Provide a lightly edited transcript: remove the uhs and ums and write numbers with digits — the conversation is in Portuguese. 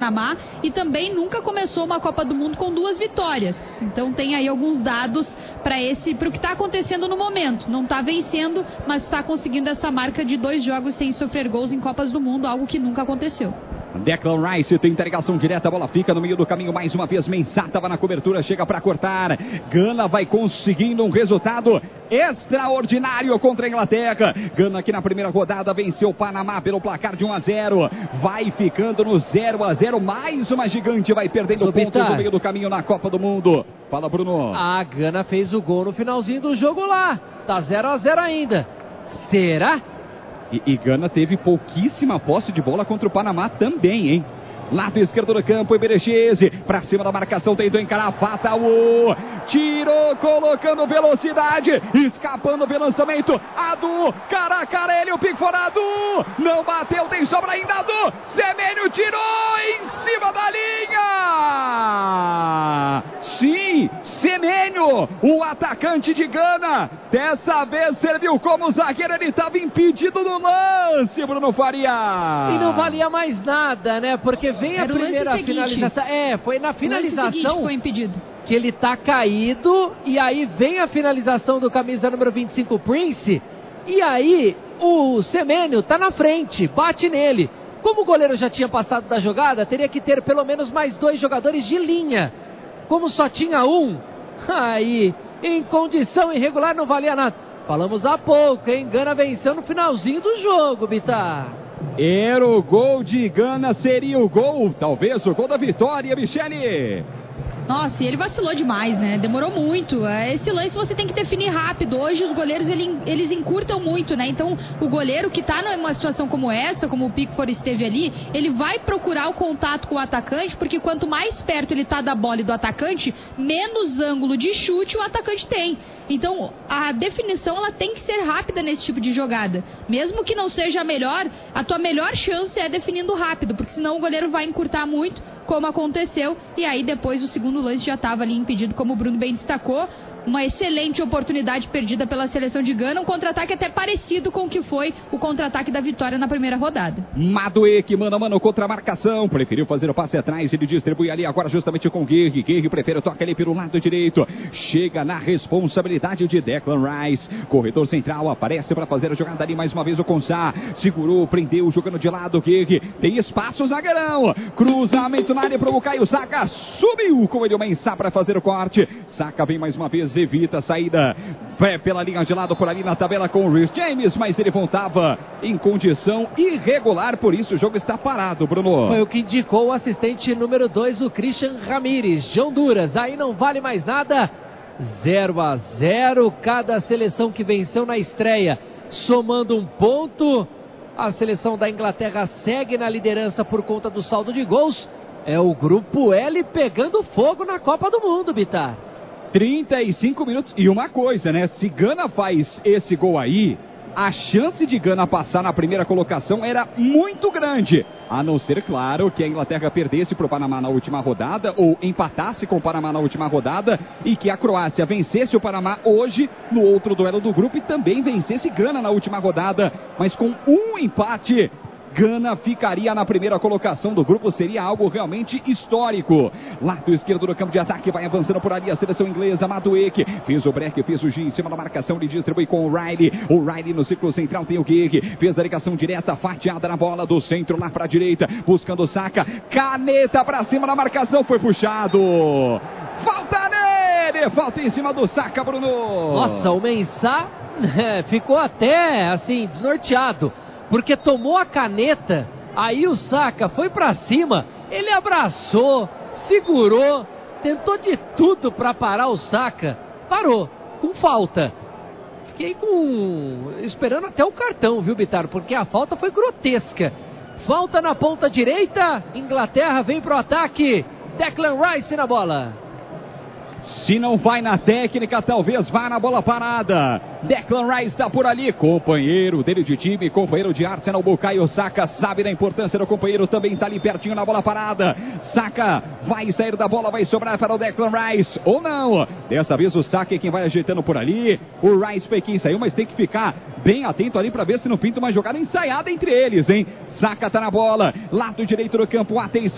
Panamá e também nunca começou uma Copa do Mundo com 2 vitórias. Então tem aí alguns dados para o que está acontecendo no momento. Não está vencendo, mas está conseguindo essa marca de 2 jogos sem sofrer gols em Copas do Mundo, algo que nunca aconteceu. Declan Rice tem interrogação direta, a bola fica no meio do caminho mais uma vez. Mensah estava na cobertura, chega para cortar. Gana vai conseguindo um resultado extraordinário contra a Inglaterra. Gana aqui na primeira rodada venceu o Panamá pelo placar de 1-0. Vai ficando no 0-0. Mais uma gigante vai perdendo pontos no meio do caminho na Copa do Mundo. Fala, Bruno. A Gana fez o gol no finalzinho do jogo lá. Tá 0-0 ainda. Será? E Gana teve pouquíssima posse de bola contra o Panamá também, hein? Lado esquerdo do campo, Eberechese, pra cima da marcação, tentou encarar, Fatal, tirou, colocando velocidade, escapando pelo lançamento, Adu, cara a cara, ele, o Pickford, Adu, não bateu, tem sobra ainda, Adu, Semenyo tirou em cima da linha! Sim, Semenyo, o atacante de Gana, dessa vez serviu como zagueiro, ele estava impedido no lance, Bruno Faria. E não valia mais nada, né, porque vem a primeira finalização. Foi na finalização foi impedido. Que ele tá caído. E aí vem a finalização do camisa número 25, Prince. E aí o Semenyo tá na frente, bate nele. Como o goleiro já tinha passado da jogada, teria que ter pelo menos mais 2 jogadores de linha. Como só tinha um, aí em condição irregular não valia nada. Falamos há pouco, hein? Gana venceu no finalzinho do jogo, Bitar. Era o gol de Gana, seria o gol, talvez o gol da vitória, Michele. Nossa, e ele vacilou demais, né? Demorou muito. Esse lance você tem que definir rápido. Hoje os goleiros, eles encurtam muito, né? Então, o goleiro que tá numa situação como essa, como o Pickford esteve ali, ele vai procurar o contato com o atacante, porque quanto mais perto ele tá da bola e do atacante, menos ângulo de chute o atacante tem. Então, a definição, ela tem que ser rápida nesse tipo de jogada. Mesmo que não seja a melhor, a tua melhor chance é definindo rápido, porque senão o goleiro vai encurtar muito, como aconteceu, e aí depois o segundo lance já estava ali impedido, como o Bruno bem destacou. Uma excelente oportunidade perdida pela seleção de Gana, um contra-ataque até parecido com o que foi o contra-ataque da vitória na primeira rodada. Madueke, mano a mano contra a marcação, preferiu fazer o passe atrás, ele distribui ali agora justamente com Guerri. Guerri prefere, toca ali pelo lado direito, chega na responsabilidade de Declan Rice, corredor central, aparece para fazer a jogada ali mais uma vez o Consá, segurou, prendeu, jogando de lado, Guerri, tem espaço, zagueirão, cruzamento na área para o Bukayo Saka, subiu com ele o Mensah para fazer o corte, Saka vem mais uma vez, evita a saída pela linha de lado por ali na tabela com o Reece James, mas ele voltava em condição irregular, por isso o jogo está parado, Bruno. Foi o que indicou o assistente número 2, o Christian Ramírez, de Honduras. Aí não vale mais nada, 0-0, cada seleção que venceu na estreia somando um ponto. A seleção da Inglaterra segue na liderança por conta do saldo de gols. É o grupo L pegando fogo na Copa do Mundo, Bitar. 35 minutos, e uma coisa, né? Se Gana faz esse gol aí, a chance de Gana passar na primeira colocação era muito grande. A não ser, claro, que a Inglaterra perdesse para o Panamá na última rodada, ou empatasse com o Panamá na última rodada, e que a Croácia vencesse o Panamá hoje no outro duelo do grupo, e também vencesse Gana na última rodada. Mas com um empate, Gana ficaria na primeira colocação do grupo, seria algo realmente histórico. Lado esquerdo do campo de ataque, vai avançando por ali a seleção inglesa, Madueke, fez o break, fez o G em cima da marcação, ele distribui com o Riley no círculo central tem o Guerri, fez a ligação direta, fatiada na bola do centro lá para a direita, buscando o Saka, caneta para cima da marcação, foi puxado, falta nele, falta em cima do Saka, Bruno. Nossa, o Mensah ficou até assim, desnorteado, porque tomou a caneta, aí o Saka foi pra cima, ele abraçou, segurou, tentou de tudo pra parar o Saka, parou, com falta. Fiquei esperando até o cartão, viu, Bitar, porque a falta foi grotesca. Falta na ponta direita, Inglaterra vem pro ataque, Declan Rice na bola. Se não vai na técnica, talvez vá na bola parada. Declan Rice está por ali, companheiro dele de time, companheiro de Arsenal, Bukayo Saka, sabe da importância do companheiro, também está ali pertinho na bola parada. Saka vai sair da bola, vai sobrar para o Declan Rice, ou não. Dessa vez o Saka é quem vai ajeitando por ali. O Rice foi quem saiu, mas tem que ficar bem atento ali para ver se não pinta uma jogada ensaiada entre eles, hein? Saka está na bola, lado direito do campo, atenção.